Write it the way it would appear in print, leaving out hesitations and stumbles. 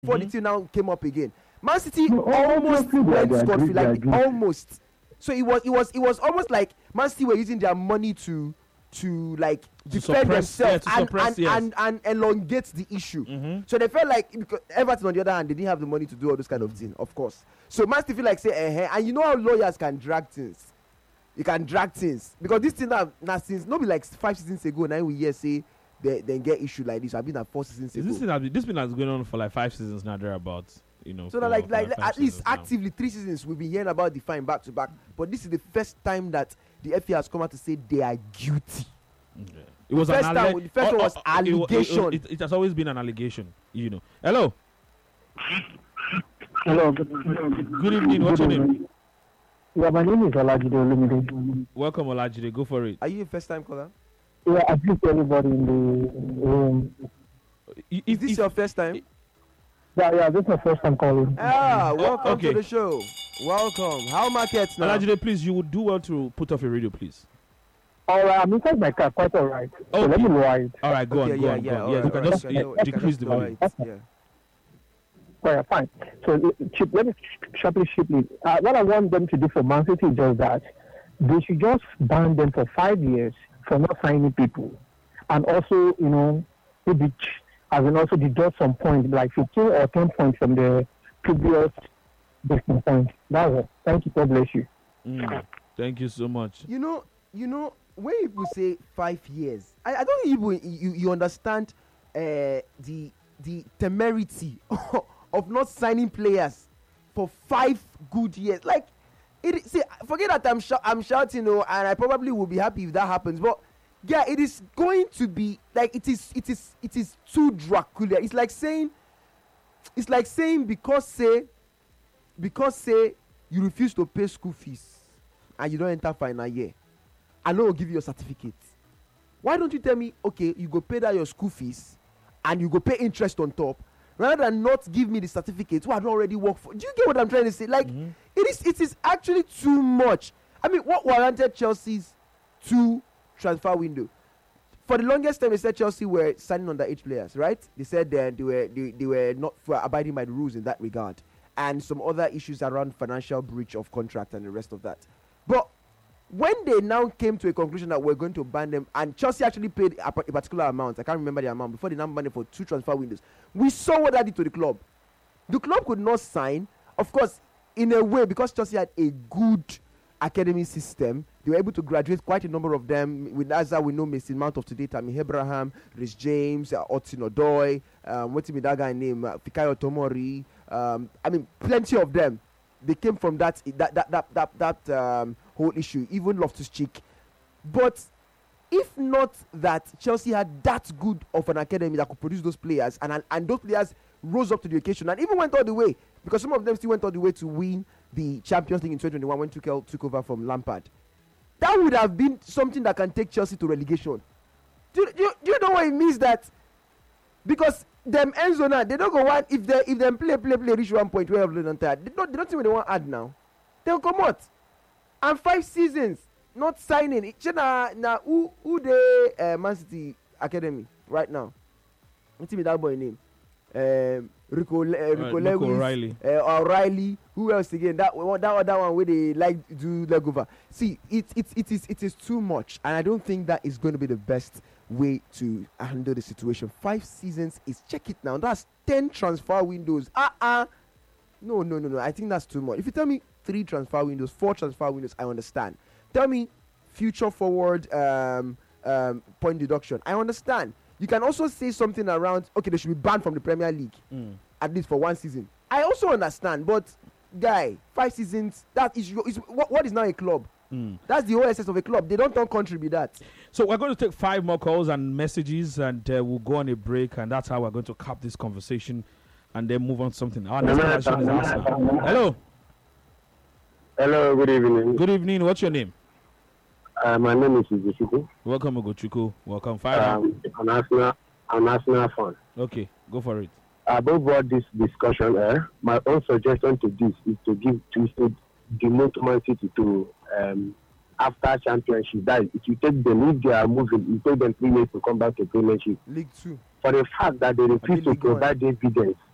before the team now came up again. Man City almost went scot-free, like almost. So it was almost like Man City were using their money to like defend themselves and elongate the issue. So they felt like, because Everton on the other hand, they didn't have the money to do all this kind of thing, of course. So Man City feel like say and you know how lawyers can drag things. You can drag things because this thing now since not be like 5 seasons ago. Now we hear say they get issue like this. I've been at 4 seasons ago. This been has going on for like 5 seasons now. Thereabouts. You know, so that like at least actively 3 seasons we've been hearing about the fine back to back, but this is the first time that the FA has come out to say they are guilty. Okay. It was the first one was allegation. It has always been an allegation, you know. Hello. Good evening. What's your name? Yeah, my name is Olajide Olumide. Welcome, Olajide. Go for it. Are you a first time caller? Yeah, I think everybody in the room. Is this your first time? Yeah, this is my first time calling. Welcome to the show. Welcome. How markets now? Olajide, please, you would do well to put off your radio, please. All right, I'm inside my car, quite all right. So let me lower it. All right, go on. Yeah, you can just decrease the volume. Yeah. All right, fine. So let me sharply. What I want them to do for Man City is just that they should just ban them for 5 years for not signing people, and also, you know, maybe as in also deduct some points, like 15 or 10 points from the previous distant point. That's it. Thank you. God bless you. Thank you so much. You know, when people say 5 years, I don't think you understand the temerity of not signing players for 5 good years. Like, forget that I'm shouting, and I probably will be happy if that happens. But yeah, it is going to be like it is too Dracula. It's like saying because say you refuse to pay school fees and you don't enter final year, I know will give you a certificate. Why don't you tell me, okay, you go pay that your school fees and you go pay interest on top, rather than not give me the certificate who I don't already work for? Do you get what I'm trying to say? Like, it is actually too much. I mean, what warranted Chelsea's 2 transfer window? For the longest time, they said Chelsea were signing underage players, right? They said they were not abiding by the rules in that regard, and some other issues around financial breach of contract and the rest of that. But when they now came to a conclusion that we're going to ban them, and Chelsea actually paid a particular amount, I can't remember the amount, before they now banned them for 2 transfer windows, we saw what that did to the club. The club could not sign, of course, in a way, because Chelsea had a good academy system. They were able to graduate quite a number of them. With Azar, we know Mason Mount of today, Tammy Abraham, Rhys James, Otin Odoi, what's that guy name, Fikayo Tomori. I mean, plenty of them. They came from that whole issue, even Loftus-Cheek. But if not that Chelsea had that good of an academy that could produce those players, and those players rose up to the occasion and even went all the way, because some of them still went all the way to win the Champions League in 2021 when Tuchel took over from Lampard. That would have been something that can take Chelsea to relegation. Do you know what it means? That because them Enzo now, they don't go want if them play reach 1 point where they don't think they want to add now. They'll come out. And 5 seasons not signing. Now who the Man City Academy right now? What's that boy name? Rico Lewis, O'Reilly. Who else again? That other one where they like do leg over. See, it is too much, and I don't think that is going to be the best way to handle the situation. 5 seasons is, check it now. That's 10 transfer windows. No. I think that's too much. If you tell me 3 transfer windows, 4 transfer windows, I understand. Tell me future forward point deduction, I understand. You can also say something around, okay, they should be banned from the Premier League, at least for 1 season. I also understand, but guy, 5 seasons, that is what is now a club? That's the whole essence of a club. They don't turn country with that. So we're going to take 5 more calls and messages, and we'll go on a break, and that's how we're going to cap this conversation and then move on to something. Our next question is Arsenal. Hello. Hello, good evening. Good evening. What's your name? My name is Ugochukwu. Welcome, Ugochukwu. Welcome. I'm an Arsenal fan. Okay, go for it. Above all this discussion, my own suggestion to this is to demote Man City to after championship. That if you take them, if they are moving, you take them 3 years to come back to Premiership. League 2. For the fact that they refuse to provide evidence